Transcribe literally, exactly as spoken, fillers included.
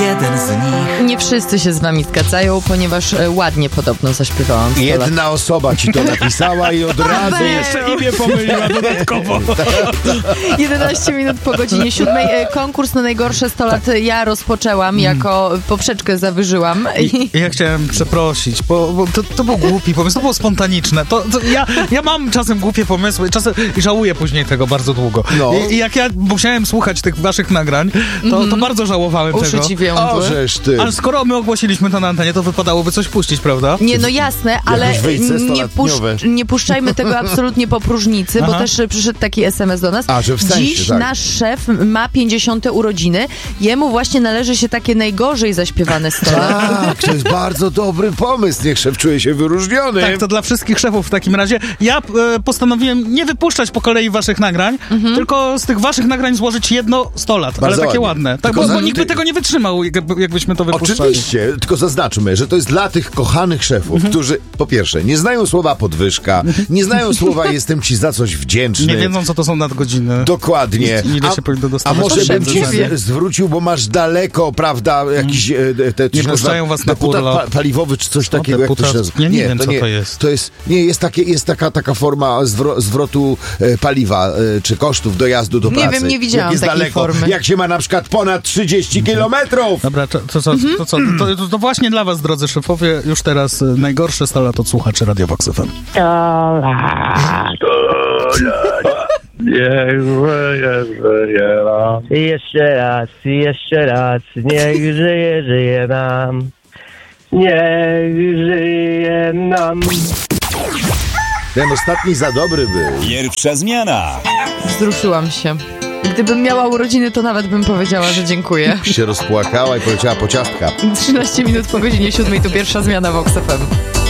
jeden z nich. Nie wszyscy się z wami zgadzają, ponieważ e, ładnie podobno zaśpiewałam. Jedna osoba ci to napisała i od razu Jeszcze imię pomyliła dodatkowo. jedenaście minut po godzinie siódmej. E, Konkurs na najgorsze sto lat ja rozpoczęłam, jako poprzeczkę zawyżyłam. I, ja chciałem przeprosić, bo, bo to, to był głupi pomysł, to było spontaniczne. To, to ja, ja mam czasem głupie pomysły czasem, i żałuję później tego bardzo długo. No. I, I jak ja musiałem słuchać tych waszych nagrań, to, to bardzo żałowałem Uszy tego. ci więdły. O, żeż ty. Ale skoro my ogłosiliśmy to na antenie, to wypadałoby coś puścić, prawda? Nie, no jasne, ale Jakieś wejście nie, pusz, stoletniowe. nie puszczajmy tego absolutnie po próżnicy, bo Aha. też e, przyszedł taki es em es do nas. A, że w sensie, Dziś tak. nasz szef ma pięćdziesiąte urodziny. Jemu właśnie należy się takie najgorzej zaśpiewane sto lat. Tak, to jest bardzo dobry pomysł. Niech szef czuje się wyróżniony. Tak, to dla wszystkich szefów w takim razie. Ja e, postanowiłem nie wypuszczać po kolei waszych nagrań, Mhm. tylko z tych waszych nagrań złożyć jedno sto lat, Bardzo ale takie ładnie. ładne. Tak, Tylko bo, za- bo nikt by ty- tego nie wytrzymał, jak- jakbyśmy to wypuszczali. Oczywiście, tylko zaznaczmy, że to jest dla tych kochanych szefów, Mhm. którzy po pierwsze nie znają słowa podwyżka, nie znają słowa jestem ci za coś wdzięczny. Nie wiedzą, co to są nadgodziny. Dokładnie. I- ile się powinno a dostawać. może To bym szef ci nie wie. z- zwrócił, bo masz daleko, prawda, jakiś... e, Te, to Nie się puszczają nazywa was na deputat urlop. pa- paliwowy, czy coś takiego, jak to deputat? się nazywa. Ja nie wiem, co to jest. To jest, nie, jest, takie, jest taka, taka forma zwro, zwrotu e, paliwa, e, czy kosztów dojazdu do Nie pracy. wiem, nie widziałam jak jest takiej daleko, formy. Jak się ma na przykład ponad trzydzieści kilometrów. Dobra, to, to, co, to, co, to, to, to właśnie dla was, drodzy szefowie, już teraz e, najgorsze sto lat od słuchaczy Radio Vox F M. Niech żyje, żyje nam. Jeszcze raz, jeszcze raz, niech żyje, żyje nam. Niech żyje nam. Ten ostatni za dobry był. Pierwsza zmiana. Wzruszyłam się. Gdybym miała urodziny, to nawet bym powiedziała, że dziękuję. Się rozpłakała i poleciała po ciastka. trzynaście minut po godzinie siódmej to pierwsza zmiana w Vox F M.